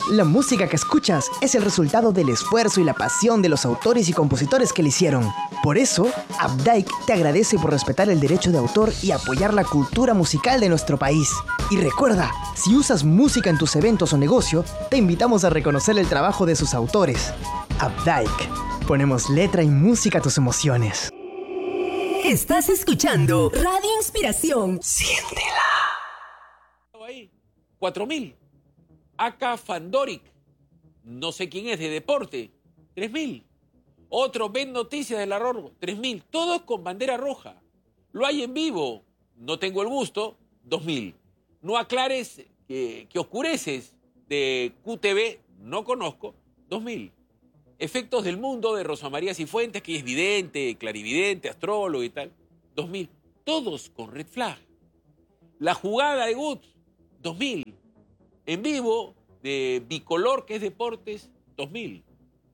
La música que escuchas es el resultado del esfuerzo y la pasión de los autores y compositores que la hicieron. Por eso, Updike te agradece por respetar el derecho de autor y apoyar la cultura musical de nuestro país. Y recuerda, si usas música en tus eventos o negocio, te invitamos a reconocer el trabajo de sus autores. Updike. Ponemos letra y música a tus emociones. Estás escuchando Radio Inspiración. Siéntela. Ahí, 4.000. Aka Fandoric, no sé quién es, de deporte, 3.000. Otro Ben Noticias del Arroyo, 3.000. Todos con bandera roja. Lo hay en vivo, no tengo el gusto, 2.000. No aclares que oscureces, de QTV, no conozco, 2.000. Efectos del Mundo de Rosa María Cifuentes, que es vidente, clarividente, astrólogo y tal, 2.000. Todos con red flag. La Jugada de Guts, 2.000. En vivo, de Bicolor, que es deportes, 2.000.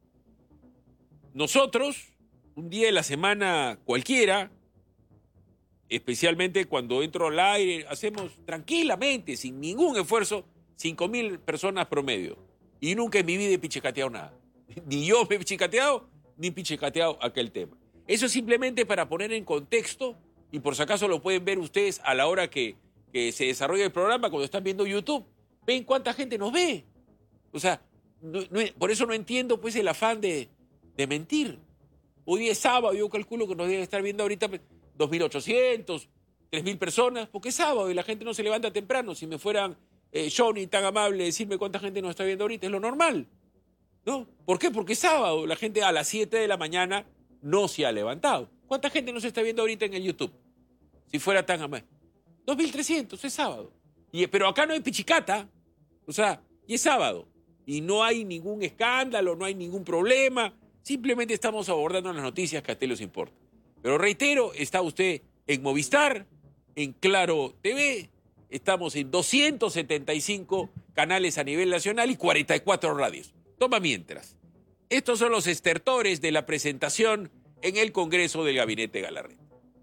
Nosotros, un día de la semana cualquiera, especialmente cuando entro al aire, hacemos tranquilamente, sin ningún esfuerzo, 5.000 personas promedio. Y nunca en mi vida he pichicateado nada. Ni yo me he pichicateado, ni pichicateado aquel tema. Eso es simplemente para poner en contexto, y por si acaso lo pueden ver ustedes a la hora que se desarrolla el programa, cuando están viendo YouTube. ¿Ven cuánta gente nos ve? O sea, por eso no entiendo pues el afán de mentir. Hoy día es sábado, yo calculo que nos deben estar viendo ahorita 2.800, 3.000 personas, porque es sábado y la gente no se levanta temprano. Si me fueran Johnny tan amable decirme cuánta gente nos está viendo ahorita, es lo normal, ¿no? ¿Por qué? Porque es sábado, la gente a las 7 de la mañana no se ha levantado. ¿Cuánta gente nos está viendo ahorita en el YouTube? Si fuera tan amable. 2.300, es sábado. Pero acá no hay pichicata, o sea, y es sábado. Y no hay ningún escándalo, no hay ningún problema. Simplemente estamos abordando las noticias que a ustedes les importa. Pero reitero, está usted en Movistar, en Claro TV, estamos en 275 canales a nivel nacional y 44 radios. Toma mientras. Estos son los estertores de la presentación en el Congreso del Gabinete Galarreta.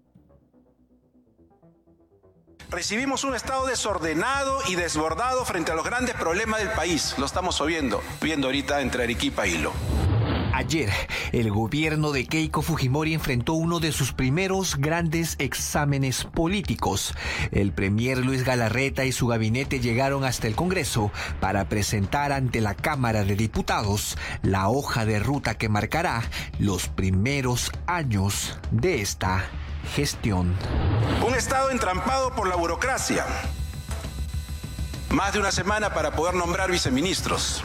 Recibimos un Estado desordenado y desbordado frente a los grandes problemas del país. Lo estamos viendo ahorita entre Arequipa y Hilo. Ayer, el gobierno de Keiko Fujimori enfrentó uno de sus primeros grandes exámenes políticos. El premier Luis Galarreta y su gabinete llegaron hasta el Congreso para presentar ante la Cámara de Diputados la hoja de ruta que marcará los primeros años de esta gestión. Un Estado entrampado por la burocracia. Más de una semana para poder nombrar viceministros.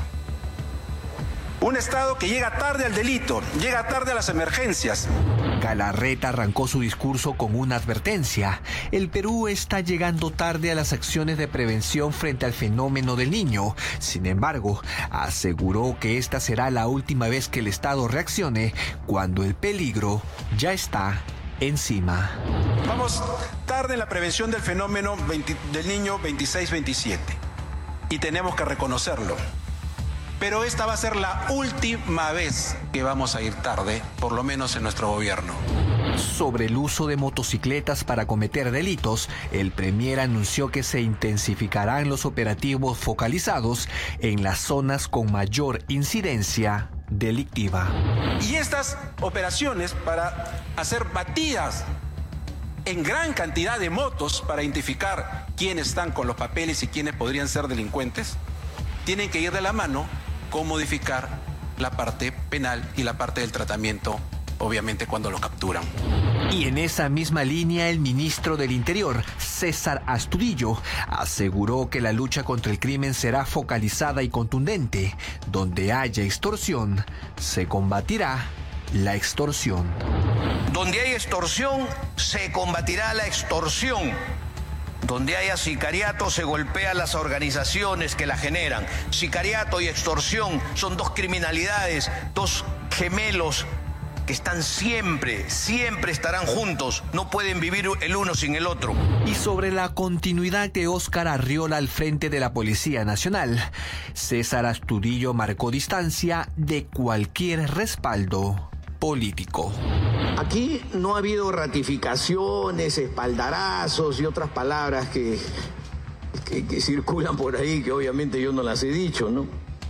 Un Estado que llega tarde al delito, llega tarde a las emergencias. Galarreta arrancó su discurso con una advertencia. El Perú está llegando tarde a las acciones de prevención frente al fenómeno del Niño. Sin embargo, aseguró que esta será la última vez que el Estado reaccione cuando el peligro ya está encima. Vamos tarde en la prevención del fenómeno del Niño 26-27 y tenemos que reconocerlo. Pero esta va a ser la última vez que vamos a ir tarde, por lo menos en nuestro gobierno. Sobre el uso de motocicletas para cometer delitos, el premier anunció que se intensificarán los operativos focalizados en las zonas con mayor incidencia delictiva. Y estas operaciones para hacer batidas en gran cantidad de motos para identificar quiénes están con los papeles y quiénes podrían ser delincuentes, tienen que ir de la mano con modificar la parte penal y la parte del tratamiento, obviamente cuando lo capturan. Y en esa misma línea, el ministro del Interior, César Astudillo, aseguró que la lucha contra el crimen será focalizada y contundente. Donde haya extorsión, se combatirá la extorsión. Donde hay extorsión, se combatirá la extorsión. Donde haya sicariato, se golpea las organizaciones que la generan. Sicariato y extorsión son dos criminalidades, dos gemelos que están siempre estarán juntos. No pueden vivir el uno sin el otro. Y sobre la continuidad de Óscar Arriola al frente de la Policía Nacional, César Astudillo marcó distancia de cualquier respaldo político. Aquí no ha habido ratificaciones, espaldarazos y otras palabras que circulan por ahí, que obviamente yo no las he dicho, ¿no?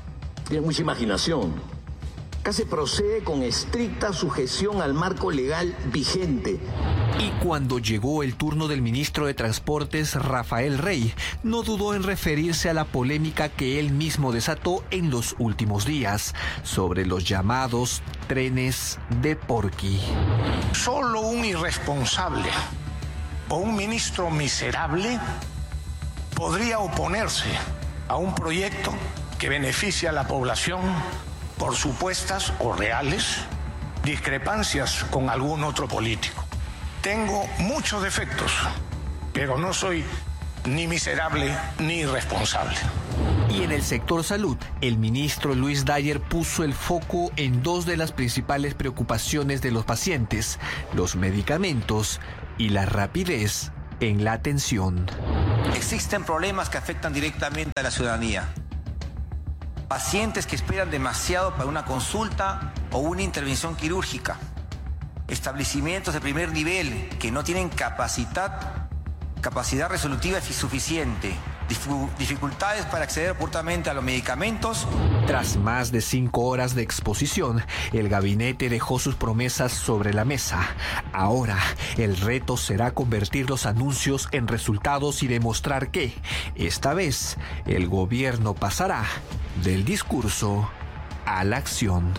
tiene mucha imaginación. Acá se procede con estricta sujeción al marco legal vigente. Y cuando llegó el turno del ministro de Transportes, Rafael Rey, no dudó en referirse a la polémica que él mismo desató en los últimos días sobre los llamados trenes de Porky. Solo un irresponsable o un ministro miserable podría oponerse a un proyecto que beneficia a la población por supuestas o reales discrepancias con algún otro político. Tengo muchos defectos, pero no soy ni miserable ni irresponsable. Y en el sector salud, el ministro Luis Dyer puso el foco en dos de las principales preocupaciones de los pacientes: los medicamentos y la rapidez en la atención. Existen problemas que afectan directamente a la ciudadanía. Pacientes que esperan demasiado para una consulta o una intervención quirúrgica. Establecimientos de primer nivel que no tienen capacidad resolutiva suficiente. Dificultades para acceder oportunamente a los medicamentos. Tras más de 5 horas de exposición, el gabinete dejó sus promesas sobre la mesa. Ahora, el reto será convertir los anuncios en resultados y demostrar que, esta vez, el gobierno pasará del discurso a la acción.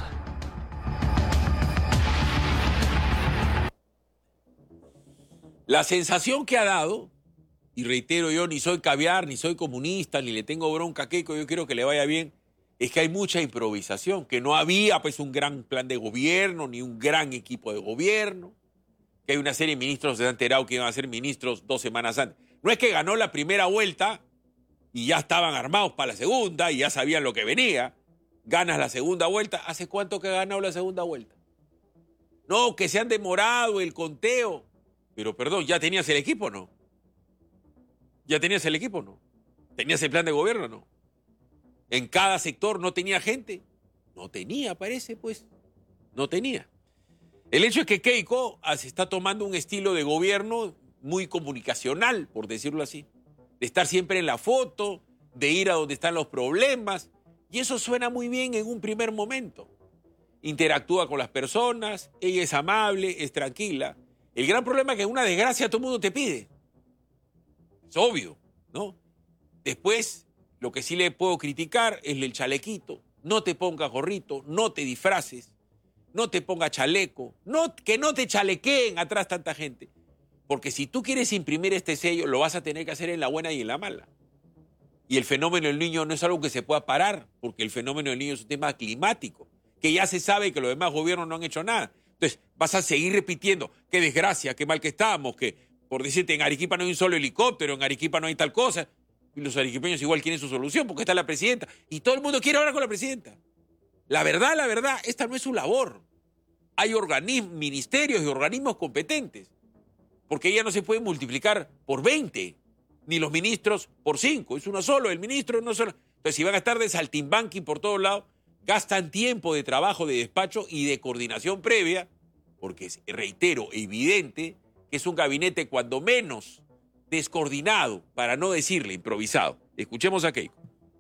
La sensación que ha dado, y reitero, yo ni soy caviar, ni soy comunista, ni le tengo bronca a Keiko, yo quiero que le vaya bien, es que hay mucha improvisación, que no había pues un gran plan de gobierno, ni un gran equipo de gobierno, que hay una serie de ministros que se han enterado que iban a ser ministros 2 semanas antes. No es que ganó la primera vuelta y ya estaban armados para la segunda y ya sabían lo que venía. Ganas la segunda vuelta. ¿Hace cuánto que ha ganado la segunda vuelta? No, que se han demorado el conteo. Pero perdón, ¿ya tenías el equipo o no? ¿Ya tenías el equipo o no? ¿Tenías el plan de gobierno o no? ¿En cada sector no tenía gente? No tenía, parece, pues. No tenía. El hecho es que Keiko se está tomando un estilo de gobierno muy comunicacional, por decirlo así. De estar siempre en la foto, de ir a donde están los problemas. Y eso suena muy bien en un primer momento. Interactúa con las personas, ella es amable, es tranquila. El gran problema es que en una desgracia todo el mundo te pide. Es obvio, ¿no? Después, lo que sí le puedo criticar es el chalequito. No te pongas gorrito, no te disfraces, no te pongas chaleco, que no te chalequeen atrás tanta gente. Porque si tú quieres imprimir este sello, lo vas a tener que hacer en la buena y en la mala. Y el fenómeno del niño no es algo que se pueda parar, porque el fenómeno del niño es un tema climático, que ya se sabe que los demás gobiernos no han hecho nada. Entonces, vas a seguir repitiendo, qué desgracia, qué mal que estamos, que, por decirte, en Arequipa no hay un solo helicóptero, en Arequipa no hay tal cosa. Y los arequipeños igual quieren su solución, porque está la presidenta. Y todo el mundo quiere hablar con la presidenta. La verdad, esta no es su labor. Hay ministerios y organismos competentes. Porque ella no se puede multiplicar por 20, ni los ministros por 5. Es uno solo, el ministro no solo. Entonces, si van a estar de saltimbanqui por todos lados, gastan tiempo de trabajo, de despacho y de coordinación previa, porque es, reitero, evidente que es un gabinete cuando menos descoordinado, para no decirle improvisado. Escuchemos a Keiko.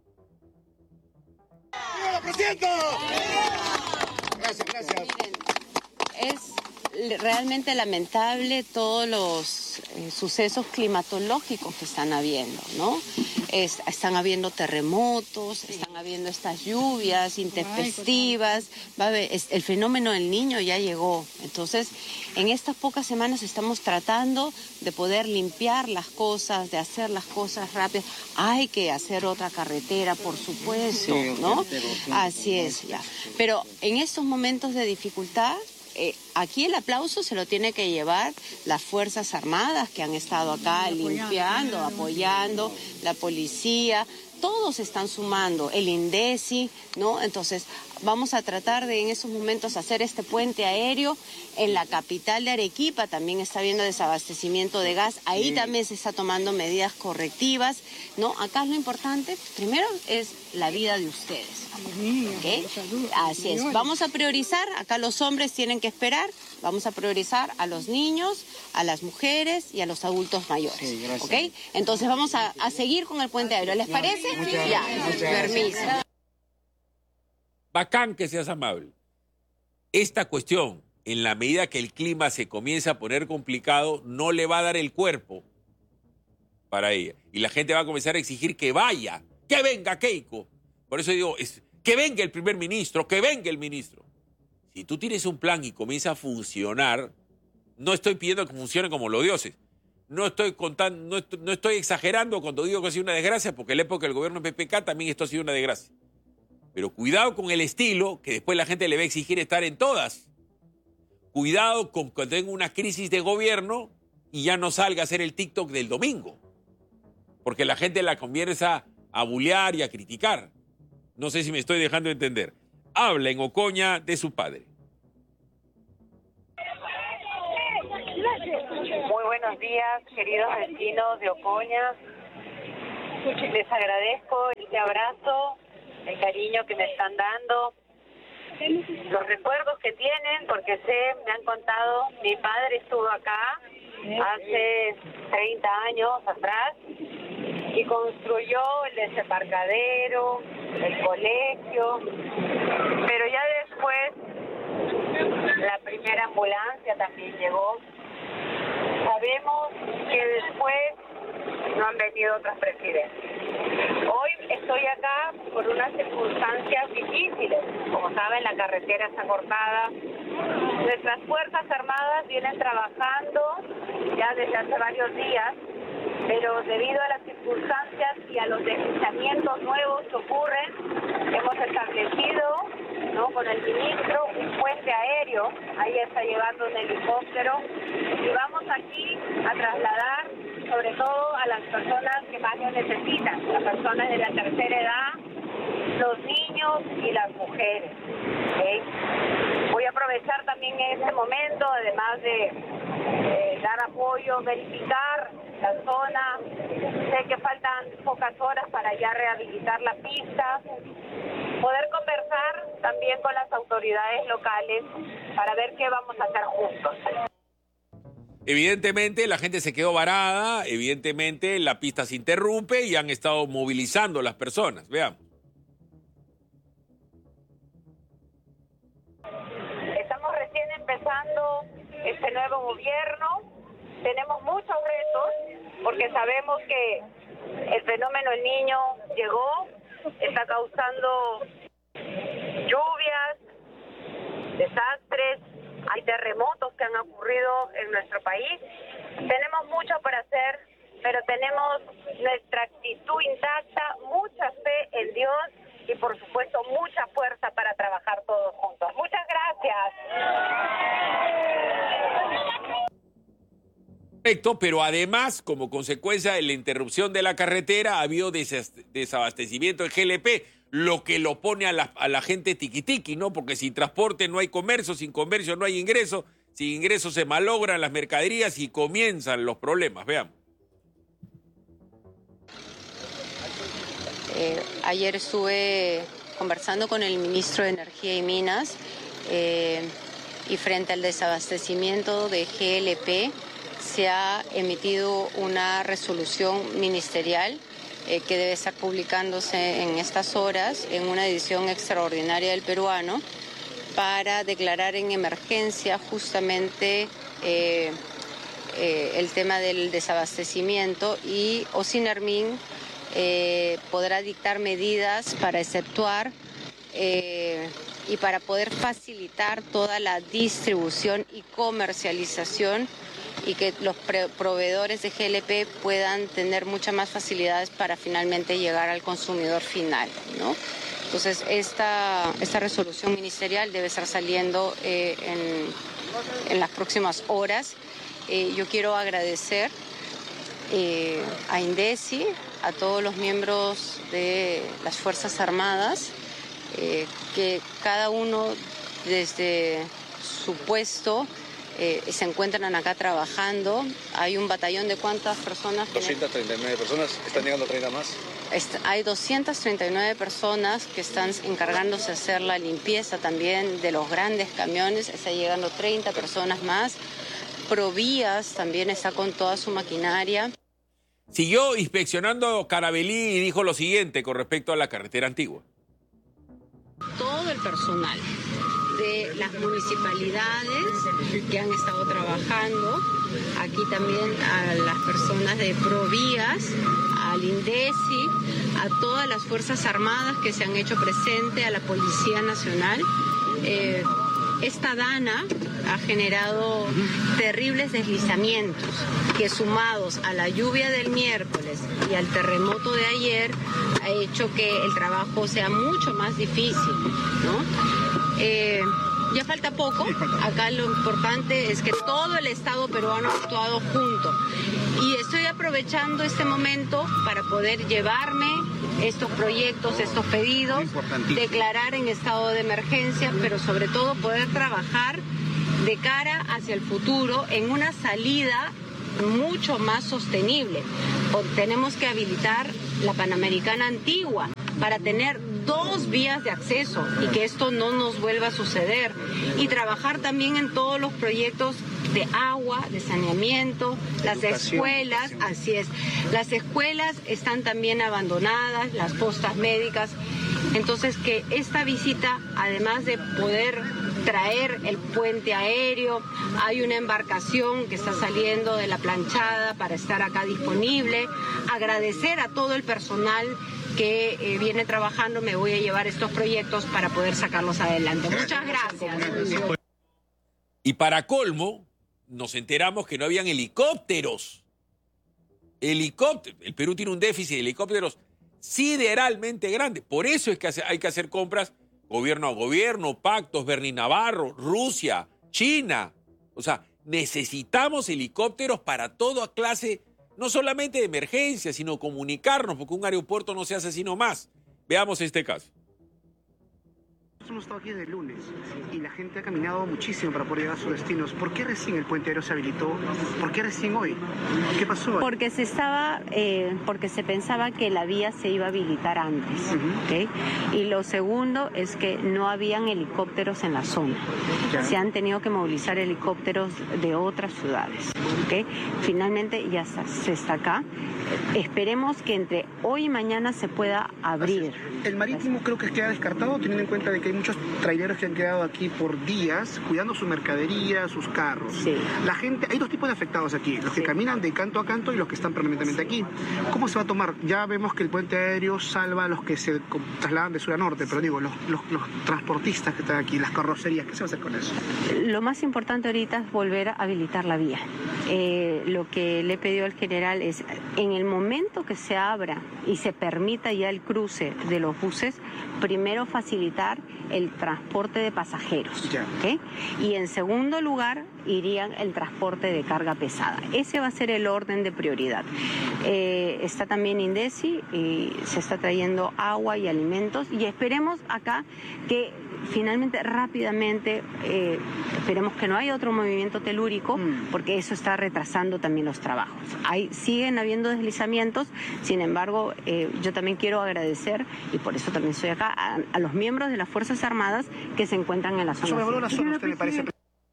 ¡Viva la presidenta! Gracias. Miren, es realmente lamentable todos los sucesos climatológicos que están habiendo, ¿no? Están habiendo terremotos, están habiendo estas lluvias intempestivas, el fenómeno del niño ya llegó. Entonces, en estas pocas semanas estamos tratando de poder limpiar las cosas, de hacer las cosas rápidas. Hay que hacer otra carretera, por supuesto, ¿no? Así es, ya. Pero en estos momentos de dificultad, aquí el aplauso se lo tiene que llevar las Fuerzas Armadas que han estado acá limpiando, apoyando, la policía, todos están sumando, el INDECI, ¿no? Entonces, vamos a tratar de en esos momentos hacer este puente aéreo. En la capital de Arequipa también está habiendo desabastecimiento de gas, ahí también se está tomando medidas correctivas, ¿no? Acá lo importante, primero, es la vida de ustedes, ¿okay? Así es, vamos a priorizar, acá los hombres tienen que esperar, vamos a priorizar a los niños, a las mujeres y a los adultos mayores, ¿ok? Entonces vamos a seguir con el puente aéreo, ¿les parece? Ya, permiso. bacán que seas amable. Esta cuestión, en la medida que el clima se comienza a poner complicado, no le va a dar el cuerpo para ella. Y la gente va a comenzar a exigir que vaya, que venga Keiko. Por eso digo, que venga el primer ministro, que venga el ministro. Si tú tienes un plan y comienza a funcionar, no estoy pidiendo que funcione como los dioses. No estoy exagerando cuando digo que ha sido una desgracia, porque en la época del gobierno de PPK también esto ha sido una desgracia. Pero cuidado con el estilo, que después la gente le va a exigir estar en todas. Cuidado con cuando tenga una crisis de gobierno y ya no salga a hacer el TikTok del domingo. Porque la gente la comienza a bullear y a criticar. No sé si me estoy dejando entender. Habla en Ocoña de su padre. Muy buenos días, queridos vecinos de Ocoña. Les agradezco este abrazo, el cariño que me están dando, los recuerdos que tienen, porque me han contado, mi padre estuvo acá hace 30 años atrás y construyó el desembarcadero, el colegio, pero ya después la primera ambulancia también llegó. Sabemos que después no han venido otros presidentes. Hoy estoy acá por unas circunstancias difíciles. Como saben, la carretera está cortada. Nuestras Fuerzas Armadas vienen trabajando ya desde hace varios días, pero debido a las circunstancias y a los deslizamientos nuevos que ocurren, hemos establecido, ¿no?, con el ministro, un puente aéreo. Ahí está llegando un helicóptero y vamos aquí a trasladar sobre todo a las personas que más lo necesitan, las personas de la tercera edad, los niños y las mujeres. ¿Okay? Voy a aprovechar también este momento, además de dar apoyo, verificar la zona. Sé que faltan pocas horas para ya rehabilitar la pista, poder conversar también con las autoridades locales para ver qué vamos a hacer juntos. Evidentemente la gente se quedó varada, evidentemente la pista se interrumpe y han estado movilizando las personas. Veamos. Estamos recién empezando este nuevo gobierno. Tenemos muchos retos porque sabemos que el fenómeno El Niño llegó, está causando lluvias, desastres, hay terremotos que han ocurrido en nuestro país. Tenemos mucho por hacer, pero tenemos nuestra actitud intacta, mucha fe en Dios y por supuesto mucha fuerza para trabajar todos juntos. Muchas gracias. Correcto, pero además, como consecuencia de la interrupción de la carretera, ha habido desabastecimiento en GLP, lo que lo pone a la gente tiquitiqui, ¿no? Porque sin transporte no hay comercio, sin comercio no hay ingreso, sin ingreso se malogran las mercaderías y comienzan los problemas. Veamos. Ayer estuve conversando con el ministro de Energía y Minas y frente al desabastecimiento de GLP se ha emitido una resolución ministerial que debe estar publicándose en estas horas en una edición extraordinaria del Peruano para declarar en emergencia justamente el tema del desabastecimiento y Ocinermin podrá dictar medidas para exceptuar y para poder facilitar toda la distribución y comercialización y que los proveedores de GLP puedan tener muchas más facilidades para finalmente llegar al consumidor final, ¿no? Entonces, esta resolución ministerial debe estar saliendo en las próximas horas. Yo quiero agradecer a INDECI, a todos los miembros de las Fuerzas Armadas, que cada uno desde su puesto se encuentran acá trabajando. Hay un batallón de ¿cuántas personas? 239 personas, están llegando 30 más. Hay 239 personas que están encargándose de hacer la limpieza también de los grandes camiones, está llegando 30 personas más. Provías también está con toda su maquinaria. Siguió inspeccionando Caravelí y dijo lo siguiente con respecto a la carretera antigua. todo el personal de las municipalidades que han estado trabajando, aquí también a las personas de Provías, al INDECI, a todas las Fuerzas Armadas que se han hecho presente, a la Policía Nacional. Esta dana ha generado terribles deslizamientos que, sumados a la lluvia del miércoles y al terremoto de ayer, ha hecho que el trabajo sea mucho más difícil, ¿no? Ya falta poco. Acá lo importante es que todo el Estado peruano ha actuado junto. Y estoy aprovechando este momento para poder llevarme estos proyectos, estos pedidos, declarar en estado de emergencia, pero sobre todo poder trabajar de cara hacia el futuro en una salida mucho más sostenible. Tenemos que habilitar la Panamericana Antigua para tener 2 vías de acceso y que esto no nos vuelva a suceder. Y trabajar también en todos los proyectos de agua, de saneamiento, las escuelas, así es. Las escuelas están también abandonadas, las postas médicas. Entonces, que esta visita, además de poder traer el puente aéreo, hay una embarcación que está saliendo de la planchada para estar acá disponible. Agradecer a todo el personal que viene trabajando. Me voy a llevar estos proyectos para poder sacarlos adelante. Muchas gracias. Y para colmo, nos enteramos que no habían helicópteros. El Perú tiene un déficit de helicópteros sideralmente grande. Por eso es que hay que hacer compras gobierno a gobierno, pactos, Bernie Navarro, Rusia, China. O sea, necesitamos helicópteros para toda clase, no solamente de emergencia, sino comunicarnos, porque un aeropuerto no se hace sino más. Veamos este caso. Hemos estado aquí desde el lunes y la gente ha caminado muchísimo para poder llegar a sus destinos. ¿Por qué recién el puente aéreo se habilitó? ¿Por qué recién hoy? ¿Qué pasó? Porque se pensaba que la vía se iba a habilitar antes. ¿Okay? Y lo segundo es que no habían helicópteros en la zona. Se han tenido que movilizar helicópteros de otras ciudades. ¿Okay? Finalmente ya se está acá. Esperemos que entre hoy y mañana se pueda abrir. El marítimo creo que queda descartado, teniendo en cuenta de que hay muchos traileros que han quedado aquí por días cuidando su mercadería, sus carros. Sí. La gente, hay 2 tipos de afectados aquí, los que caminan de canto a canto y los que están permanentemente aquí. ¿Cómo se va a tomar? Ya vemos que el puente aéreo salva a los que se trasladan de sur a norte, pero digo, los transportistas que están aquí, las carrocerías, ¿qué se va a hacer con eso? Lo más importante ahorita es volver a habilitar la vía. Lo que le he pedido al general es, en el momento que se abra y se permita ya el cruce de los buses, primero facilitar el transporte de pasajeros. ¿Okay? Y en segundo lugar irían el transporte de carga pesada. Ese va a ser el orden de prioridad. Está también INDECI y se está trayendo agua y alimentos y esperemos acá que finalmente rápidamente, esperemos que no haya otro movimiento telúrico porque eso está retrasando también los trabajos. Siguen habiendo deslizamientos, sin embargo yo también quiero agradecer, y por eso también estoy acá, a los miembros de las Fuerzas Armadas que se encuentran en la zona. Sobrevoló la zona, usted me parece.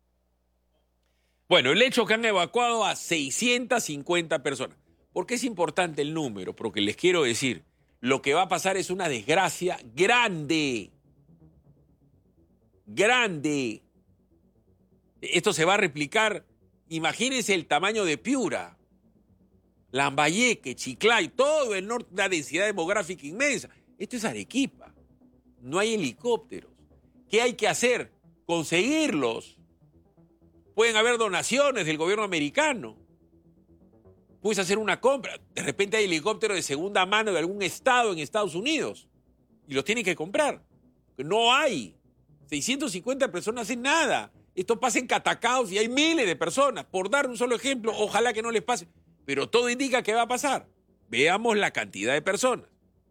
Bueno, el hecho que han evacuado a 650 personas. ¿Por qué es importante el número? Porque les quiero decir, lo que va a pasar es una desgracia grande. Grande. Esto se va a replicar, imagínense el tamaño de Piura, Lambayeque, Chiclayo, todo el norte, una densidad demográfica inmensa. Esto es Arequipa. No hay helicópteros. ¿Qué hay que hacer? Conseguirlos. Pueden haber donaciones del gobierno americano. Puedes hacer una compra. De repente hay helicópteros de segunda mano de algún estado en Estados Unidos y los tienen que comprar. No hay. 650 personas hacen nada. Esto pasa en Catacaos y hay miles de personas. Por dar un solo ejemplo, ojalá que no les pase. Pero todo indica que va a pasar. Veamos la cantidad de personas.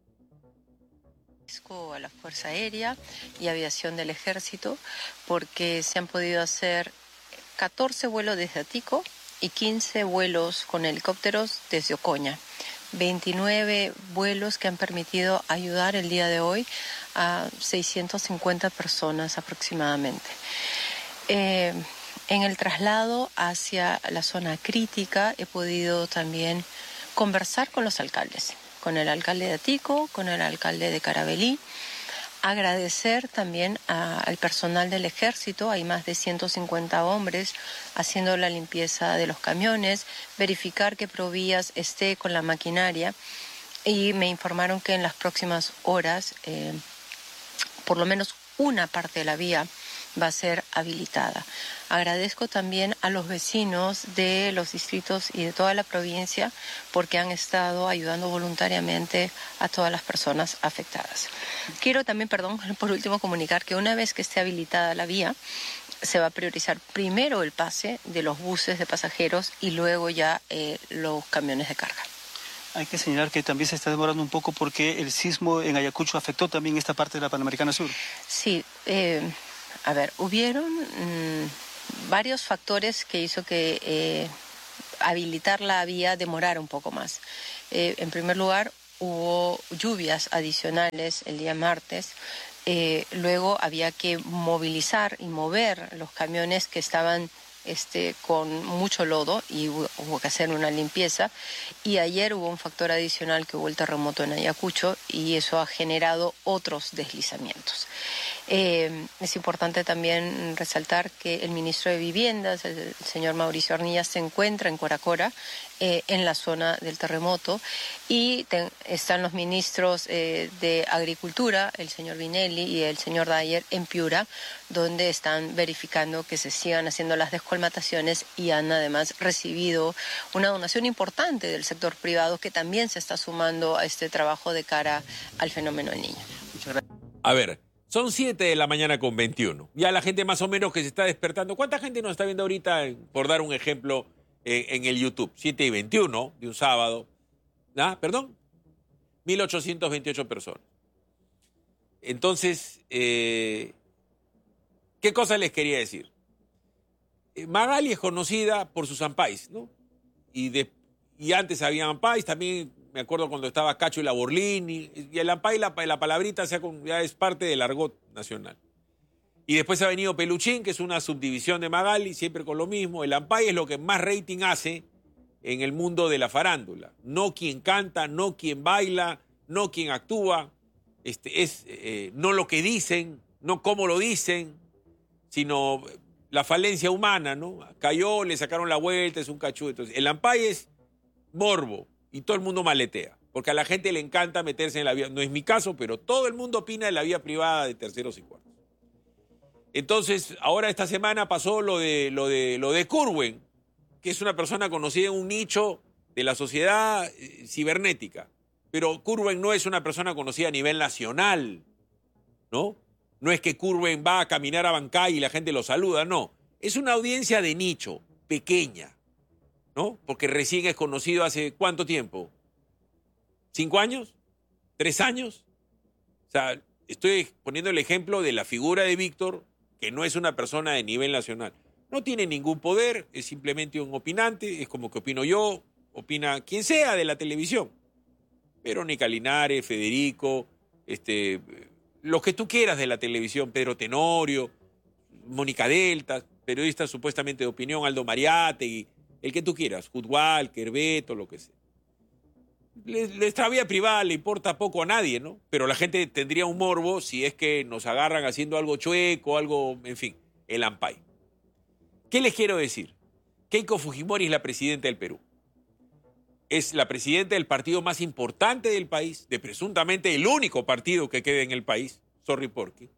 A la Fuerza Aérea y Aviación del Ejército, porque se han podido hacer 14 vuelos desde Atico y 15 vuelos con helicópteros desde Ocoña. 29 vuelos que han permitido ayudar el día de hoy a 650 personas aproximadamente. En el traslado hacia la zona crítica he podido también conversar con los alcaldes, con el alcalde de Atico, con el alcalde de Carabalí, Agradecer también al personal del ejército, hay más de 150 hombres haciendo la limpieza de los camiones, verificar que Provías esté con la maquinaria y me informaron que en las próximas horas por lo menos una parte de la vía va a ser habilitada. Agradezco también a los vecinos de los distritos y de toda la provincia porque han estado ayudando voluntariamente a todas las personas afectadas. Quiero también, por último, comunicar que una vez que esté habilitada la vía, se va a priorizar primero el pase de los buses de pasajeros y luego ya los camiones de carga. Hay que señalar que también se está demorando un poco porque el sismo en Ayacucho afectó también esta parte de la Panamericana Sur. Sí, hubieron varios factores que hizo que habilitar la vía demorara un poco más. En primer lugar, hubo lluvias adicionales el día martes. Luego había que movilizar y mover los camiones que estaban con mucho lodo y hubo que hacer una limpieza. Y ayer hubo un factor adicional que hubo el terremoto en Ayacucho y eso ha generado otros deslizamientos. Es importante también resaltar que el ministro de Viviendas, el señor Mauricio Arnillas, se encuentra en Coracora, en la zona del terremoto, y están los ministros de Agricultura, el señor Vinelli y el señor Dyer, en Piura, donde están verificando que se sigan haciendo las descolmataciones y han además recibido una donación importante del sector privado que también se está sumando a este trabajo de cara al fenómeno del Niño. A ver, son 7:21. Ya la gente más o menos que se está despertando. ¿Cuánta gente nos está viendo ahorita, por dar un ejemplo, en el YouTube? 7:21 de un sábado. ¿Perdón? 1.828 personas. Entonces, ¿qué cosa les quería decir? Magali es conocida por sus ampais, ¿no? Y antes había ampais, también me acuerdo cuando estaba Cacho y la Borlini, y el ampay, la palabrita ya es parte del argot nacional. Y después ha venido Peluchín, que es una subdivisión de Magali, siempre con lo mismo. El ampay es lo que más rating hace en el mundo de la farándula. No quien canta, no quien baila, no quien actúa, no lo que dicen, no cómo lo dicen, sino la falencia humana, ¿no? Cayó, le sacaron la vuelta, es un cachudo. Entonces, el ampay es morbo y todo el mundo maletea, porque a la gente le encanta meterse en la vida. No es mi caso, pero todo el mundo opina de la vida privada de terceros y cuartos. Entonces, ahora esta semana pasó lo de Curwen, que es una persona conocida en un nicho de la sociedad cibernética. Pero Curwen no es una persona conocida a nivel nacional, ¿no? No es que Curwen va a caminar a Bancay y la gente lo saluda, no. Es una audiencia de nicho, pequeña, ¿no? Porque recién es conocido hace ¿cuánto tiempo? ¿5 años? ¿3 años? O sea, estoy poniendo el ejemplo de la figura de Víctor, que no es una persona de nivel nacional. No tiene ningún poder, es simplemente un opinante, es como que opino yo, opina quien sea de la televisión. Verónica Linares, Federico, los que tú quieras de la televisión, Pedro Tenorio, Mónica Delta, periodistas supuestamente de opinión, Aldo Mariátegui, el que tú quieras, Hood Walker, Beto, lo que sea. Nuestra vida privada le importa poco a nadie, ¿no? Pero la gente tendría un morbo si es que nos agarran haciendo algo chueco, algo, en fin, el ampay. ¿Qué les quiero decir? Keiko Fujimori es la presidenta del Perú. Es la presidenta del partido más importante del país, de presuntamente el único partido que queda en el país, sorry Porky.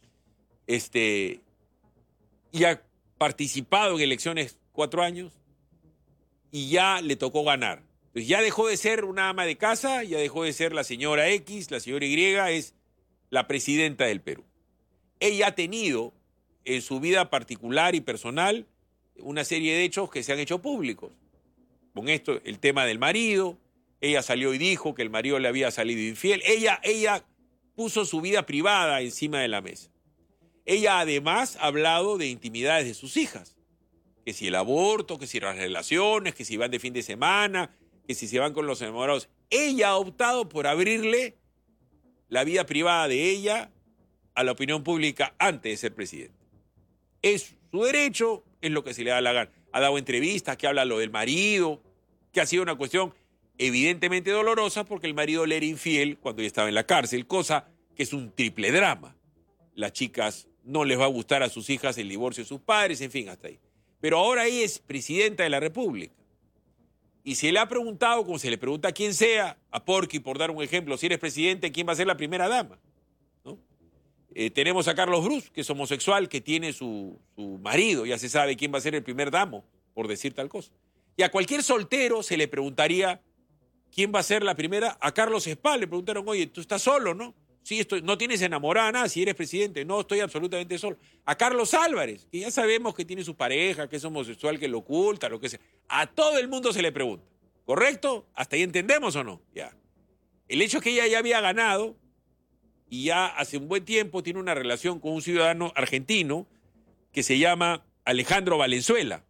Y ha participado en elecciones 4 años y ya le tocó ganar. Entonces ya dejó de ser una ama de casa, ya dejó de ser la señora X, la señora Y, es la presidenta del Perú. Ella ha tenido en su vida particular y personal una serie de hechos que se han hecho públicos. Con esto, el tema del marido, ella salió y dijo que el marido le había salido infiel. Ella puso su vida privada encima de la mesa. Ella además ha hablado de intimidades de sus hijas, que si el aborto, que si las relaciones, que si van de fin de semana, que si se van con los enamorados. Ella ha optado por abrirle la vida privada de ella a la opinión pública antes de ser presidente. Es su derecho, es lo que se le da la gana. Ha dado entrevistas que habla lo del marido, que ha sido una cuestión evidentemente dolorosa porque el marido le era infiel cuando ella estaba en la cárcel, cosa que es un triple drama. Las chicas no les va a gustar a sus hijas el divorcio de sus padres, en fin, hasta ahí. Pero ahora ella es presidenta de la República. Y se le ha preguntado, como se le pregunta a quien sea, a Porky, por dar un ejemplo, si eres presidente, ¿quién va a ser la primera dama? ¿No? Tenemos a Carlos Brus, que es homosexual, que tiene su marido, ya se sabe quién va a ser el primer damo, por decir tal cosa. Y a cualquier soltero se le preguntaría quién va a ser la primera. A Carlos Espal le preguntaron, oye, tú estás solo, ¿no? Sí, no tienes enamorada nada si eres presidente. No, estoy absolutamente solo. A Carlos Álvarez, que ya sabemos que tiene su pareja, que es homosexual, que lo oculta, lo que sea. A todo el mundo se le pregunta. ¿Correcto? ¿Hasta ahí entendemos o no? Ya. El hecho es que ella ya había ganado y ya hace un buen tiempo tiene una relación con un ciudadano argentino que se llama Alejandro Valenzuela.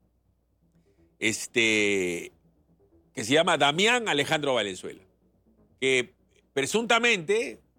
Que se llama Damián Alejandro Valenzuela. Que presuntamente